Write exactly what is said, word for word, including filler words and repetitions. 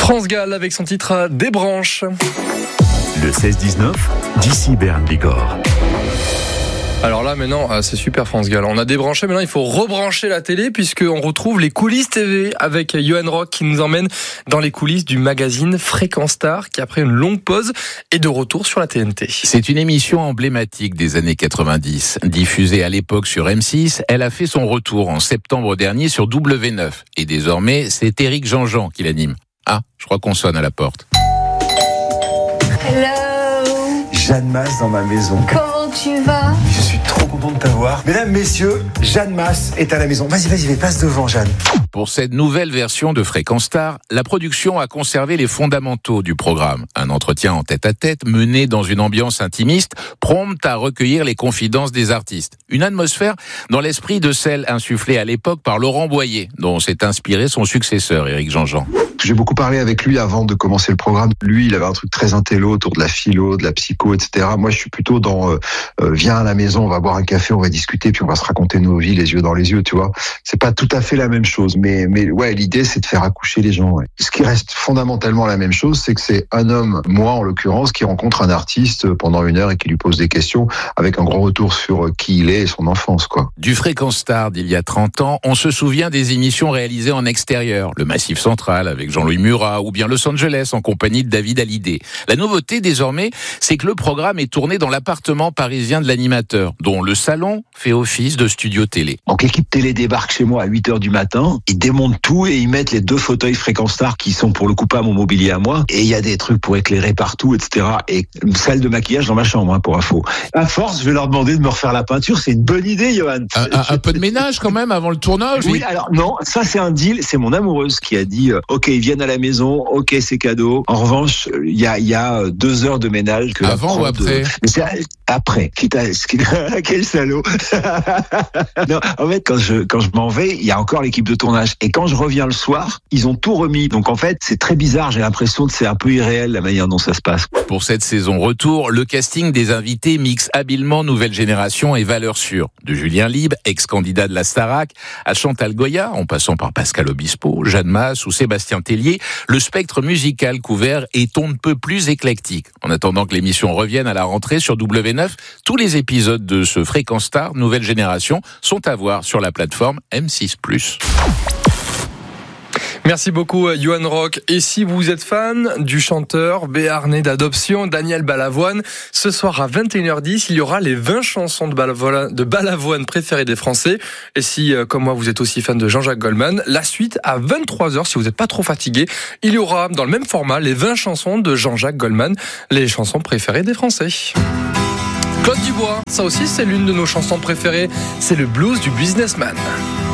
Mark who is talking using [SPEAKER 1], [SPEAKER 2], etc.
[SPEAKER 1] France Gall avec son titre Des branches.
[SPEAKER 2] Le seize dix-neuf, d'ici Berne Bigorre.
[SPEAKER 1] Alors là maintenant c'est super France Gall. On a débranché, maintenant il faut rebrancher la télé puisqu'on retrouve les coulisses T V avec Johan Rock qui nous emmène dans les coulisses du magazine Fréquence Star qui après une longue pause est de retour sur la T N T.
[SPEAKER 3] C'est une émission emblématique des années quatre-vingt-dix. Diffusée à l'époque sur M six, elle a fait son retour en septembre dernier sur W neuf. Et désormais c'est Éric Jean-Jean qui l'anime. Ah, je crois qu'on sonne à la porte.
[SPEAKER 4] Hello.
[SPEAKER 5] Jeanne Masse dans ma maison.
[SPEAKER 4] Comment tu vas?
[SPEAKER 5] Je suis trop content de t'avoir. Mesdames, messieurs, Jeanne Masse est à la maison. Vas-y, vas-y, passe devant, Jeanne.
[SPEAKER 3] Pour cette nouvelle version de Fréquence Star, la production a conservé les fondamentaux du programme. Un entretien en tête-à-tête mené dans une ambiance intimiste, prompte à recueillir les confidences des artistes. Une atmosphère dans l'esprit de celle insufflée à l'époque par Laurent Boyer, dont s'est inspiré son successeur, Éric Jean-Jean.
[SPEAKER 6] J'ai beaucoup parlé avec lui avant de commencer le programme. Lui, il avait un truc très intello autour de la philo, de la psycho, et cetera. Moi, je suis plutôt dans euh, euh, viens à la maison, on va boire un café, on va discuter, puis on va se raconter nos vies, les yeux dans les yeux, tu vois. C'est pas tout à fait la même chose, mais mais ouais, l'idée c'est de faire accoucher les gens. Ouais. Ce qui reste fondamentalement la même chose, c'est que c'est un homme, moi en l'occurrence, qui rencontre un artiste pendant une heure et qui lui pose des questions, avec un grand retour sur qui il est et son enfance, quoi.
[SPEAKER 3] Du Fréquence Star d'il y a trente ans, on se souvient des émissions réalisées en extérieur, le Massif Central avec Jean-Louis Murat ou bien Los Angeles en compagnie de David Hallyday. La nouveauté désormais, c'est que le programme est tourné dans l'appartement parisien de l'animateur, dont le salon fait office de studio télé.
[SPEAKER 7] Donc l'équipe télé débarque chez moi à huit heures du matin, ils démontent tout et ils mettent les deux fauteuils Fréquence Star qui sont pour le coup pas mon mobilier à moi, et il y a des trucs pour éclairer partout, et cetera. Et une salle de maquillage dans ma chambre, hein, pour info. À force, je vais leur demander de me refaire la peinture, c'est une bonne idée, Johan.
[SPEAKER 3] Un, un, un peu de ménage quand même avant le tournage.
[SPEAKER 7] Oui, alors non, ça c'est un deal, c'est mon amoureuse qui a dit euh, ok, ils viennent à la maison, ok, c'est cadeau. En revanche, il y a, y a deux heures de ménage. Que
[SPEAKER 3] avant ou après de...
[SPEAKER 7] Mais c'est après. Quitte à... Quel salaud. Non, en fait, quand je, quand je m'en vais, il y a encore l'équipe de tournage. Et quand je reviens le soir, ils ont tout remis. Donc en fait, c'est très bizarre. J'ai l'impression que c'est un peu irréel la manière dont ça se passe.
[SPEAKER 3] Pour cette saison retour, le casting des invités mixe habilement nouvelle génération et valeurs sûres. De Julien Libre, ex-candidat de la Starac, à Chantal Goya, en passant par Pascal Obispo, Jeanne Masse ou Sébastien Tellier, le spectre musical couvert est on ne peut plus éclectique. En attendant que l'émission revienne à la rentrée sur W neuf, tous les épisodes de ce Fréquence Star Nouvelle Génération sont à voir sur la plateforme M six plus.
[SPEAKER 1] Merci beaucoup Johan Rock. Et si vous êtes fan du chanteur béarnais d'adoption Daniel Balavoine, ce soir à vingt et une heures dix, il y aura les vingt chansons de Balavoine, de Balavoine préférées des Français. Et si, comme moi, vous êtes aussi fan de Jean-Jacques Goldman, la suite à vingt-trois heures, si vous n'êtes pas trop fatigué, il y aura dans le même format les vingt chansons de Jean-Jacques Goldman, les chansons préférées des Français. Claude Dubois, ça aussi c'est l'une de nos chansons préférées, c'est le blues du businessman.